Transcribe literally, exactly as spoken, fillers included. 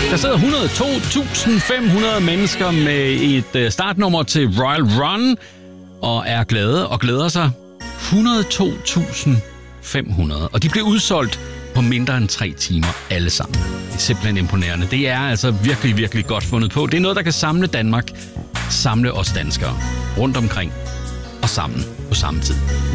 Der sidder et hundrede og to tusind fem hundrede mennesker med et startnummer til Royal Run og er glade og glæder sig. et hundrede og to tusind fem hundrede. Og de blev udsolgt på mindre end tre timer alle sammen. Det er simpelthen imponerende. Det er altså virkelig, virkelig godt fundet på. Det er noget, der kan samle Danmark, samle os danskere rundt omkring og sammen på samme tid.